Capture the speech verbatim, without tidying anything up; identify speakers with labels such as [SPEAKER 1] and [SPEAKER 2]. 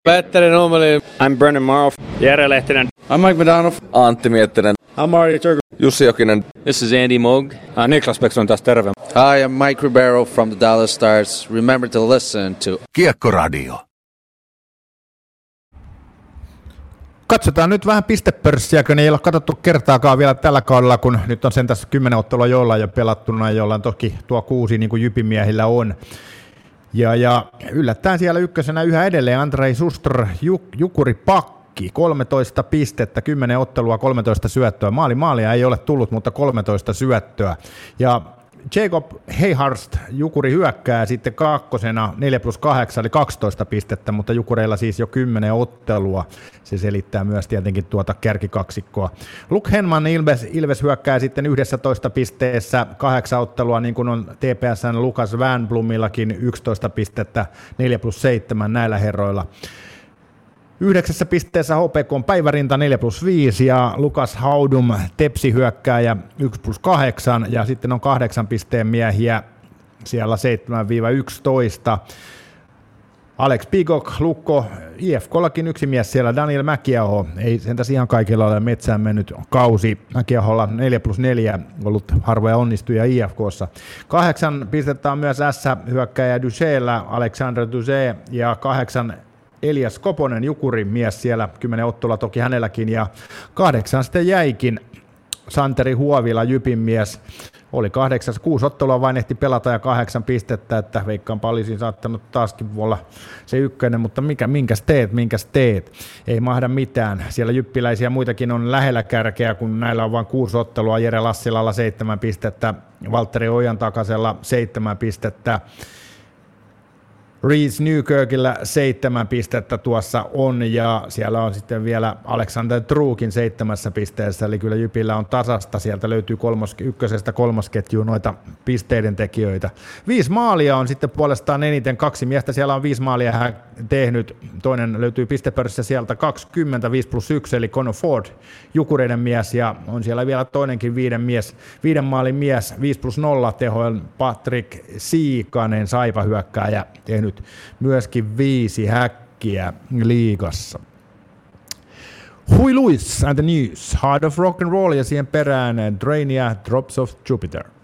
[SPEAKER 1] Petteri Nummeli.
[SPEAKER 2] I'm Brennan Morrow.
[SPEAKER 3] Jere Lehtinen.
[SPEAKER 1] I'm Mike Medanoff.
[SPEAKER 4] Antti Miettinen.
[SPEAKER 1] I'm Mario Turku.
[SPEAKER 4] Jussi Jokinen.
[SPEAKER 2] This is Andy Moog.
[SPEAKER 3] Uh, Niklas Bäckström taas terve.
[SPEAKER 5] Hi, I'm Mike Ribeiro from the Dallas Stars. Remember to listen to
[SPEAKER 6] Kiekkoradio.
[SPEAKER 7] Katsotaan nyt vähän pistepörssiä, kun ei ole katsottu kertaakaan vielä tällä kaudella, kun nyt on sen tässä kymmenen ottelua jollain jo pelattuna, jollain toki tuo kuusi niin kuin jypimiehillä on. Ja, ja yllättäen siellä ykkösenä yhä edelleen Andrei Sustr, juk, Jukuri Pakki, kolmetoista pistettä, kymmenen ottelua, kolmetoista syöttöä. Maali maalia ei ole tullut, mutta kolmetoista syöttöä. Ja Jacob Heiharst, Jukuri hyökkää sitten kakkosena neljä plus kahdeksan, eli kaksitoista pistettä, mutta Jukureilla siis jo kymmenen ottelua. Se selittää myös tietenkin tuota kärkikaksikkoa. Luke Henman Ilves, Ilves hyökkää sitten yksitoista pisteessä, kahdeksan ottelua, niin kuin on T P S:n Lukas Wernblumillakin yksitoista pistettä, neljä plus seitsemän näillä herroilla. Yhdeksässä pisteessä H P K:n Päivärinta neljä plus viisi ja Lukas Haudum Tepsi hyökkääjä yksi plus kahdeksan ja sitten on kahdeksan pisteen miehiä siellä seitsemän yksitoista. Alex Pigok, Lukko, I F K:llakin yksi mies siellä, Daniel Mäkiaho, ei sentäs ihan kaikilla ole metsään mennyt kausi. Mäkiaholla neljä plus neljä, ollut harvoja onnistuja I F K:ssa. Kahdeksan pistettä on myös S-hyökkäjä Duchella, Alexander Duse ja kahdeksan Elias Koponen, Jukurin mies siellä, kymmenen ottelua toki hänelläkin, ja kahdeksan sitten jäikin Santeri Huovila, Jypin mies, oli kahdeksas, kuusi ottelua vain ehti pelata ja kahdeksan pistettä, että veikkaanpa olisin saattanut taaskin olla se ykkönen, mutta mikä, minkäs teet, minkäs teet, ei mahda mitään. Siellä jyppiläisiä muitakin on lähellä kärkeä, kun näillä on vain kuusi ottelua, Jere Lassilalla seitsemän pistettä, Valtteri Ojantakasella seitsemän pistettä, Reese Newkirkillä seitsemän pistettä tuossa on, ja siellä on sitten vielä Alexander Truukin seitsemässä pisteessä, eli kyllä Jypillä on tasasta, sieltä löytyy kolmos, ykkösestä kolmosketjuun noita pisteiden tekijöitä. Viisi maalia on sitten puolestaan eniten, kaksi miestä siellä on viisi maalia hän tehnyt, toinen löytyy pistepörssissä sieltä kaksikymmentä, viisi plus yksi, eli Connor Ford, Jukureiden mies, ja on siellä vielä toinenkin viiden, mies, viiden maalin mies, viisi plus nolla tehoilla Patrick Siikanen, Saipa hyökkääjä, tehnyt myöskin viisi häkkiä liigassa. Hui Luis and the News, Heart of Rock and Roll ja siihen perään Drainia, Drops of Jupiter.